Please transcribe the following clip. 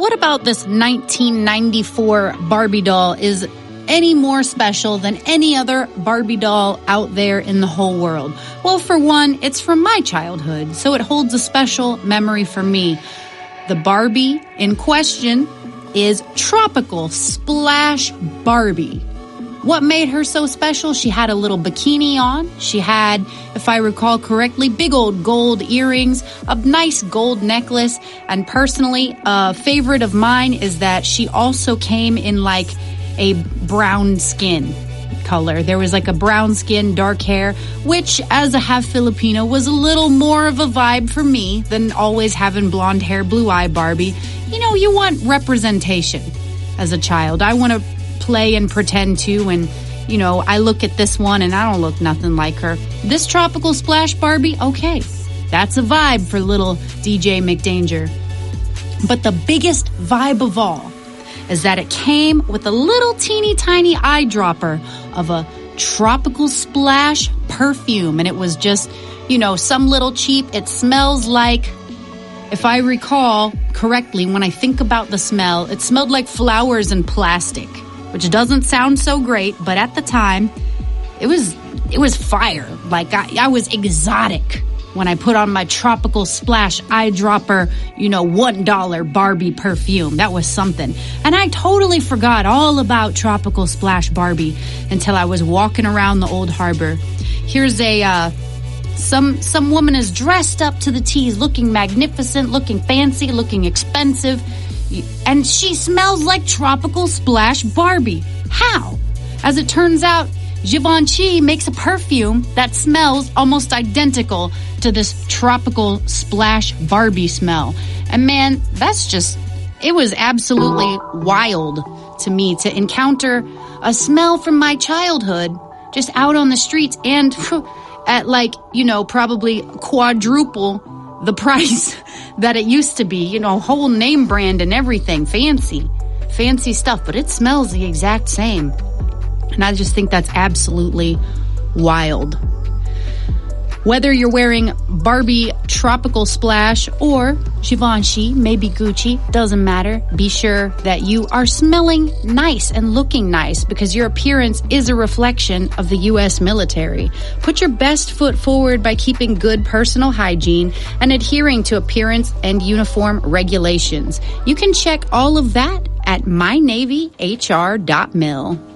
what about this 1994 Barbie doll is any more special than any other Barbie doll out there in the whole world? Well, for one, it's from my childhood, so it holds a special memory for me. The Barbie in question is Tropical Splash Barbie. What made her so special? She had a little bikini on. She had, if I recall correctly, big old gold earrings, a nice gold necklace, and personally, a favorite of mine is that she also came in like a brown skin color. There was like a brown skin, dark hair, which as a half Filipino was a little more of a vibe for me than always having blonde hair, blue eye Barbie. You know, you want representation as a child. I want to play and pretend too, and you know, I look at this one and I don't look nothing like her. This Tropical Splash Barbie, okay, that's a vibe for little DJ McDanger. But the biggest vibe of all is that it came with a little teeny tiny eyedropper of a Tropical Splash perfume, and it was just, you know, some little cheap. It smells like, if I recall correctly, when I think about the smell, it smelled like flowers and plastic, which doesn't sound so great, but at the time, it was fire. Like, I was exotic when I put on my Tropical Splash eyedropper, you know, $1 Barbie perfume. That was something. And I totally forgot all about Tropical Splash Barbie until I was walking around the Old Harbor. Here's some woman is dressed up to the T's, looking magnificent, looking fancy, looking expensive, and she smells like Tropical Splash Barbie. How? As it turns out, Givenchy makes a perfume that smells almost identical to this Tropical Splash Barbie smell. And man, it was absolutely wild to me to encounter a smell from my childhood just out on the streets and at like, you know, probably quadruple the price that it used to be, you know, whole name brand and everything, fancy stuff, but it smells the exact same. And I just think that's absolutely wild. Whether you're wearing Barbie Tropical Splash or Givenchy, maybe Gucci, doesn't matter. Be sure that you are smelling nice and looking nice, because your appearance is a reflection of the U.S. military. Put your best foot forward by keeping good personal hygiene and adhering to appearance and uniform regulations. You can check all of that at mynavyhr.mil.